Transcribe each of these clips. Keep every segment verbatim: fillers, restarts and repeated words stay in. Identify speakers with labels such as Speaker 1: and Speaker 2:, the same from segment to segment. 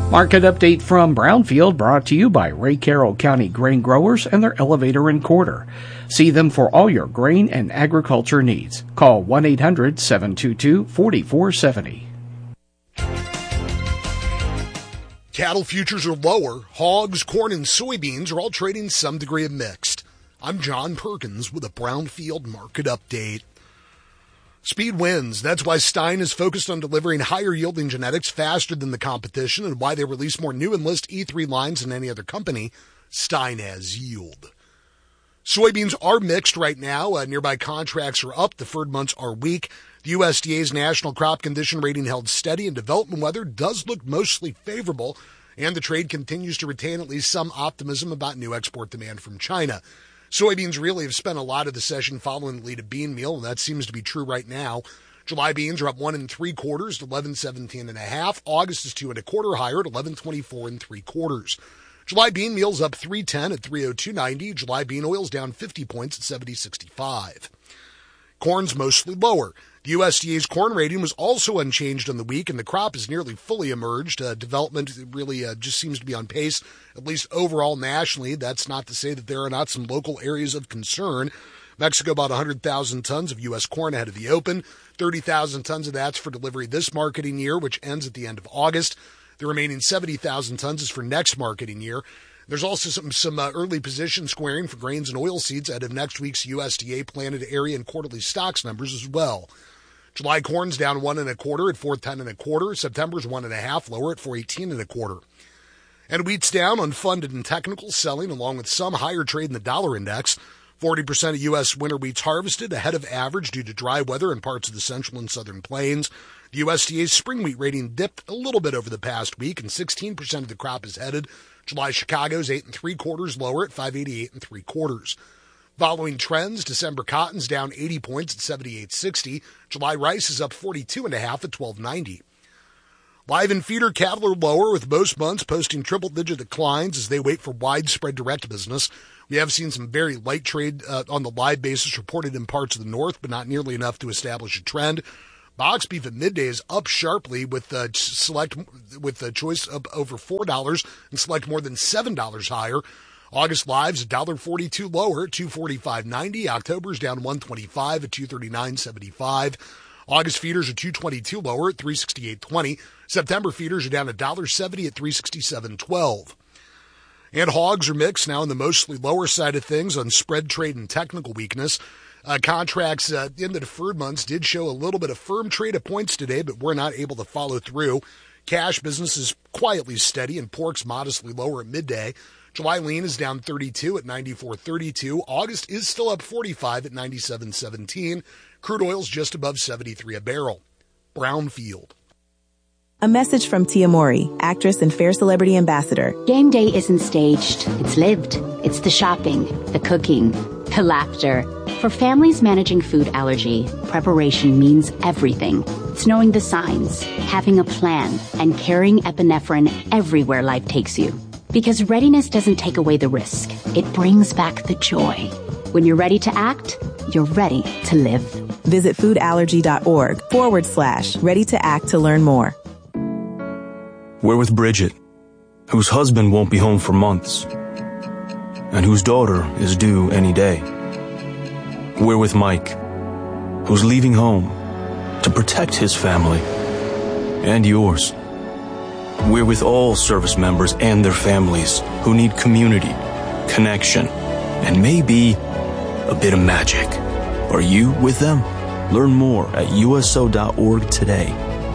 Speaker 1: Market update from Brownfield brought to you by Ray Carroll County Grain Growers and their elevator and quarter. See them for all your grain and agriculture needs. Call one eight hundred seven two two four four seven zero.
Speaker 2: Cattle futures are lower. Hogs, corn, and soybeans are all trading some degree of mixed. I'm John Perkins with a Brownfield market update. Speed wins. That's why Stein is focused on delivering higher yielding genetics faster than the competition and why they release more new Enlist E three lines than any other company. Stein has yield. Soybeans are mixed right now. Uh, nearby contracts are up. Deferred months are weak. The U S D A's national crop condition rating held steady, and development weather does look mostly favorable, and the trade continues to retain at least some optimism about new export demand from China. Soybeans really have spent a lot of the session following the lead of bean meal, and that seems to be true right now. July beans are up one and three quarters at eleven seventeen and a half. August is two and a quarter higher at eleven twenty-four and three quarters. July bean meal's up three ten at three oh two ninety. July bean oil's down fifty points at seventy sixty-five. Corn's mostly lower. The U S D A's corn rating was also unchanged on the week, and the crop is nearly fully emerged. Uh, development really uh, just seems to be on pace, at least overall nationally. That's not to say that there are not some local areas of concern. Mexico bought one hundred thousand tons of U S corn ahead of the open. thirty thousand tons of that's for delivery this marketing year, which ends at the end of August. The remaining seventy thousand tons is for next marketing year. There's also some some uh, early position squaring for grains and oilseeds ahead of next week's U S D A planted area and quarterly stocks numbers as well. July corn's down one and a quarter at four ten and a quarter. September's one and a half lower at four eighteen and a quarter. And wheat's down on funded and technical selling, along with some higher trade in the dollar index. forty percent of U S winter wheat's harvested ahead of average due to dry weather in parts of the central and southern plains. The U S D A's spring wheat rating dipped a little bit over the past week, and sixteen percent of the crop is headed. July Chicago's eight and three quarters lower at five eighty-eight and three quarters. Following trends, December cotton's down eighty points at seventy-eight sixty. July rice is up forty-two and a half at twelve ninety. Live and feeder cattle are lower, with most months posting triple-digit declines as they wait for widespread direct business. We have seen some very light trade uh, on the live basis reported in parts of the north, but not nearly enough to establish a trend. Box beef at midday is up sharply with uh, select with the choice of over four dollars and select more than seven dollars higher. August live's one dollar forty-two lower at two forty-five ninety. October's down one twenty-five at two thirty-nine seventy-five. August feeders are two twenty-two lower at three sixty-eight twenty. September feeders are down one dollar seventy at three sixty-seven twelve. And hogs are mixed now on the mostly lower side of things on spread trade and technical weakness. Uh, contracts uh, in the deferred months did show a little bit of firm trade at points today, but we're not able to follow through. Cash business is quietly steady, and pork's modestly lower at midday. July lean is down thirty-two at ninety-four thirty-two. August is still up forty-five at ninety-seven seventeen. Crude oil's just above seventy-three a barrel. Brownfield.
Speaker 3: A message from Tia Mori, actress and Fair Celebrity Ambassador.
Speaker 4: Game day isn't staged. It's lived. It's the shopping, the cooking, the laughter. For families managing food allergy, preparation means everything. It's knowing the signs, having a plan, and carrying epinephrine everywhere life takes you. Because readiness doesn't take away the risk. It brings back the joy. When you're ready to act, you're ready to live.
Speaker 3: Visit foodallergy.org forward slash ready to act to learn more.
Speaker 5: We're with Bridget, whose husband won't be home for months, and whose daughter is due any day. We're with Mike, who's leaving home to protect his family and yours. We're with all service members and their families who need community, connection, and maybe a bit of magic. Are you with them? Learn more at U S O dot org today.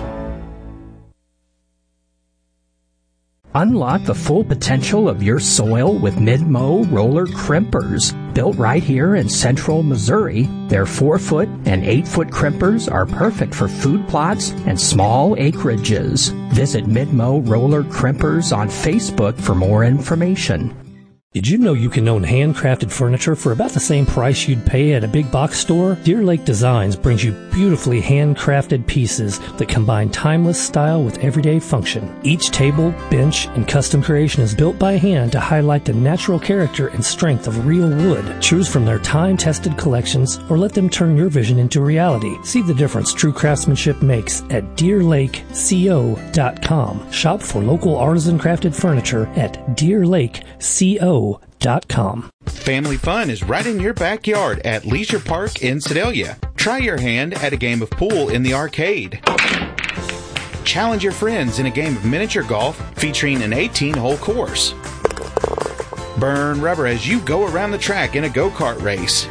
Speaker 6: Unlock the full potential of your soil with Mid-Mow roller crimpers. Built right here in central Missouri, their four-foot and eight-foot crimpers are perfect for food plots and small acreages. Visit Mid-Mow roller crimpers on Facebook for more information. Did you know you can own handcrafted furniture for about the same price you'd pay at a big box store? Deer Lake Designs brings you beautifully handcrafted pieces that combine timeless style with everyday function. Each table, bench, and custom creation is built by hand to highlight the natural character and strength of real wood. Choose from their time-tested collections or let them turn your vision into reality. See the difference true craftsmanship makes at deer lake co dot com. Shop for local artisan crafted furniture at deer lake co dot com.
Speaker 7: Family fun is right in your backyard at Leisure Park in Sedalia. Try your hand at a game of pool in the arcade. Challenge your friends in a game of miniature golf featuring an eighteen-hole course. Burn rubber as you go around the track in a go-kart race.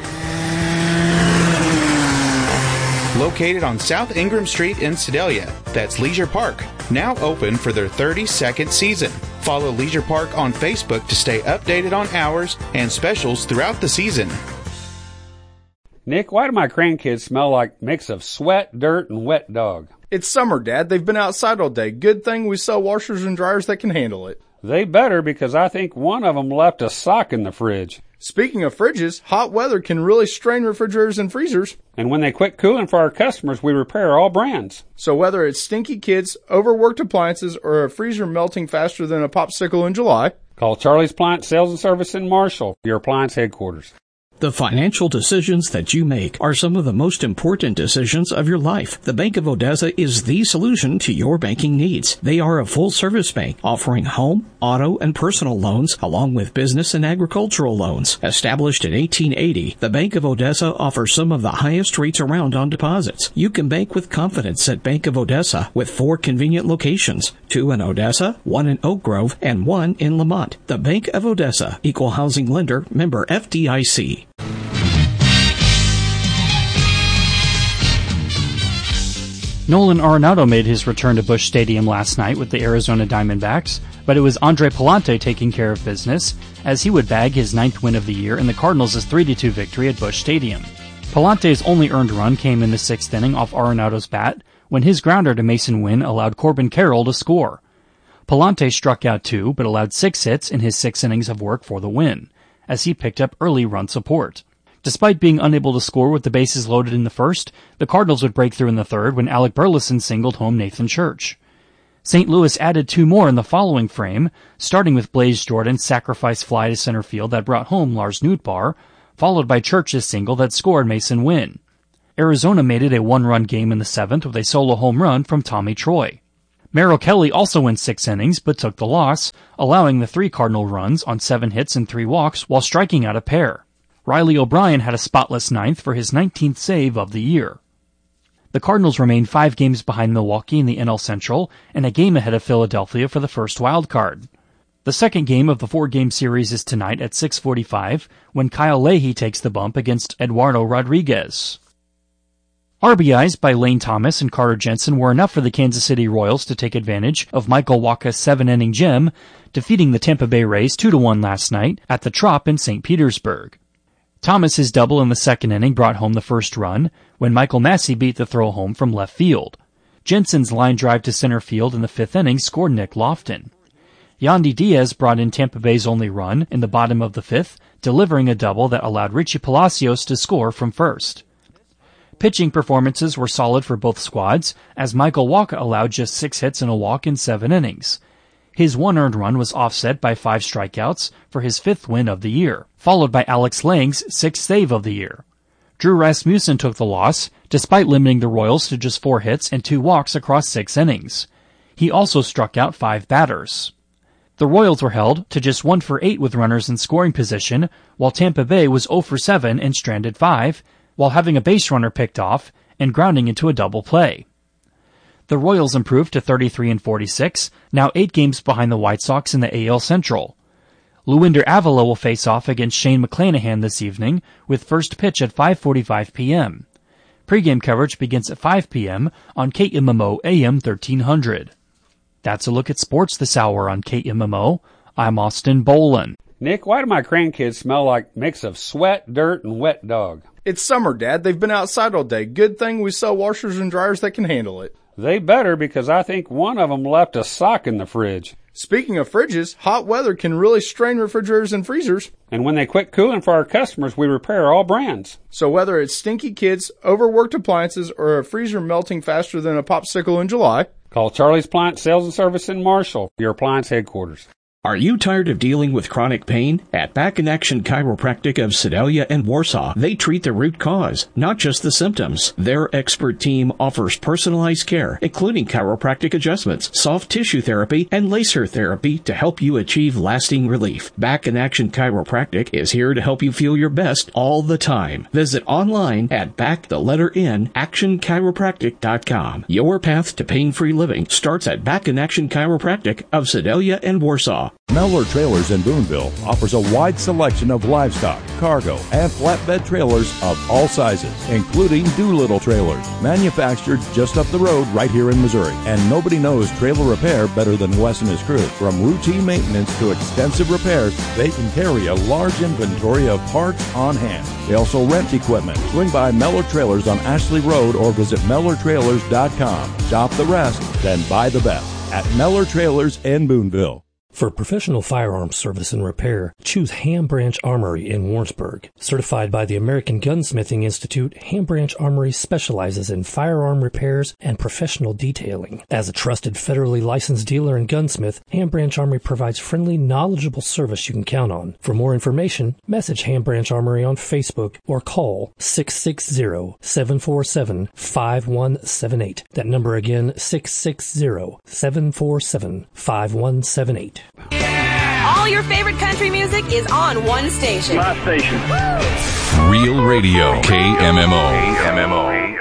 Speaker 7: Located on South Ingram Street in Sedalia, that's Leisure Park, now open for their thirty-second season. Follow Leisure Park on Facebook to stay updated on hours and specials throughout the season.
Speaker 8: Nick, why do my grandkids smell like a mix of sweat, dirt, and wet dog?
Speaker 9: It's summer, Dad. They've been outside all day. Good thing we sell washers and dryers that can handle it.
Speaker 8: They better, because I think one of them left a sock in the fridge.
Speaker 9: Speaking of fridges, hot weather can really strain refrigerators and freezers.
Speaker 8: And when they quit cooling for our customers, we repair all brands.
Speaker 9: So whether it's stinky kids, overworked appliances, or a freezer melting faster than a popsicle in July,
Speaker 8: call Charlie's Appliance Sales and Service in Marshall, your appliance headquarters.
Speaker 1: The financial decisions that you make are some of the most important decisions of your life. The Bank of Odessa is the solution to your banking needs. They are a full-service bank offering home, auto, and personal loans along with business and agricultural loans. Established in eighteen eighty, the Bank of Odessa offers some of the highest rates around on deposits. You can bank with confidence at Bank of Odessa with four convenient locations, two in Odessa, one in Oak Grove, and one in Lamont. The Bank of Odessa, Equal Housing Lender, member F D I C.
Speaker 10: Nolan Arenado made his return to Busch Stadium last night with the Arizona Diamondbacks, but it was Andre Pallante taking care of business, as he would bag his ninth win of the year in the Cardinals' three to two victory at Busch Stadium. Pallante's only earned run came in the sixth inning off Arenado's bat, when his grounder to Mason Wynn allowed Corbin Carroll to score. Pallante struck out two, but allowed six hits in his six innings of work for the win, as he picked up early run support. Despite being unable to score with the bases loaded in the first, the Cardinals would break through in the third when Alec Burleson singled home Nathan Church. Saint Louis added two more in the following frame, starting with Blaze Jordan's sacrifice fly to center field that brought home Lars Nootbaar, followed by Church's single that scored Mason Wynn. Arizona made it a one-run game in the seventh with a solo home run from Tommy Troy. Merrill Kelly also went six innings but took the loss, allowing the three Cardinal runs on seven hits and three walks while striking out a pair. Riley O'Brien had a spotless ninth for his nineteenth save of the year. The Cardinals remain five games behind Milwaukee in the N L Central and a game ahead of Philadelphia for the first wild card. The second game of the four-game series is tonight at six forty-five when Kyle Leahy takes the bump against Eduardo Rodriguez. R B Is by Lane Thomas and Carter Jensen were enough for the Kansas City Royals to take advantage of Michael Wacha's seven-inning gem, defeating the Tampa Bay Rays two to one last night at the Trop in Saint Petersburg. Thomas's double in the second inning brought home the first run when Michael Massey beat the throw home from left field. Jensen's line drive to center field in the fifth inning scored Nick Lofton. Yandy Diaz brought in Tampa Bay's only run in the bottom of the fifth, delivering a double that allowed Richie Palacios to score from first. Pitching performances were solid for both squads, as Michael Wacha allowed just six hits and a walk in seven innings. His one earned run was offset by five strikeouts for his fifth win of the year, followed by Alex Lang's sixth save of the year. Drew Rasmussen took the loss, despite limiting the Royals to just four hits and two walks across six innings. He also struck out five batters. The Royals were held to just one for eight with runners in scoring position, while Tampa Bay was zero for seven and stranded five, while having a base runner picked off and grounding into a double play. The Royals improved to thirty-three and forty-six, now eight games behind the White Sox in the A L Central. Luinder Avila will face off against Shane McClanahan this evening, with first pitch at five forty-five p.m. Pre-game coverage begins at five p.m. on K M M O A M thirteen hundred. That's a look at sports this hour on K M M O. I'm Austin Boland.
Speaker 8: Nick, why do my grandkids smell like a mix of sweat, dirt, and wet dog?
Speaker 9: It's summer, Dad. They've been outside all day. Good thing we sell washers and dryers that can handle it.
Speaker 8: They better, because I think one of them left a sock in the fridge.
Speaker 9: Speaking of fridges, hot weather can really strain refrigerators and freezers.
Speaker 8: And when they quit cooling for our customers, we repair all brands.
Speaker 9: So whether it's stinky kids, overworked appliances, or a freezer melting faster than a popsicle in July,
Speaker 8: call Charlie's Appliance Sales and Service in Marshall, your appliance headquarters.
Speaker 1: Are you tired of dealing with chronic pain? At Back in Action Chiropractic of Sedalia and Warsaw, they treat the root cause, not just the symptoms. Their expert team offers personalized care, including chiropractic adjustments, soft tissue therapy, and laser therapy to help you achieve lasting relief. Back in Action Chiropractic is here to help you feel your best all the time. Visit online at back the letter N action chiropractic dot com. Your path to pain-free living starts at Back in Action Chiropractic of Sedalia and Warsaw.
Speaker 11: Mellor Trailers in Boonville offers a wide selection of livestock, cargo, and flatbed trailers of all sizes, including Doolittle trailers, manufactured just up the road right here in Missouri. And nobody knows trailer repair better than Wes and his crew. From routine maintenance to extensive repairs, they can carry a large inventory of parts on hand. They also rent equipment. Swing by Mellor Trailers on Ashley Road or visit Mellor Trailers dot com. Shop the rest, then buy the best at Mellor Trailers in Boonville.
Speaker 12: For professional firearms service and repair, choose Ham Branch Armory in Warrensburg. Certified by the American Gunsmithing Institute, Ham Branch Armory specializes in firearm repairs and professional detailing. As a trusted federally licensed dealer and gunsmith, Ham Branch Armory provides friendly, knowledgeable service you can count on. For more information, message Ham Branch Armory on Facebook or call six six zero, seven four seven, five one seven eight. That number again, six six zero, seven four seven, five one seven eight.
Speaker 13: All your favorite country music is on one station.
Speaker 14: My station. Real Radio, K M M O. K M M O.